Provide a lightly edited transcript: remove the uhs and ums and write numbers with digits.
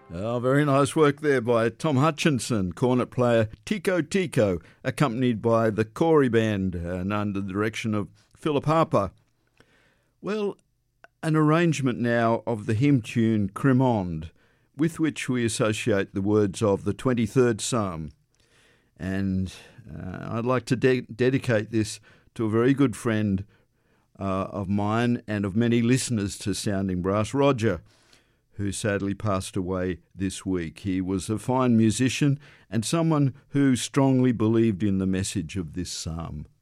Oh, very nice work there by Tom Hutchinson, cornet player Tico Tico, accompanied by the Corey Band and under the direction of Philip Harper. Well, an arrangement now of the hymn tune Cremond, with which we associate the words of the 23rd Psalm. And I'd like to dedicate this to a very good friend of mine and of many listeners to Sounding Brass, Roger, who sadly passed away this week. He was a fine musician and someone who strongly believed in the message of this psalm.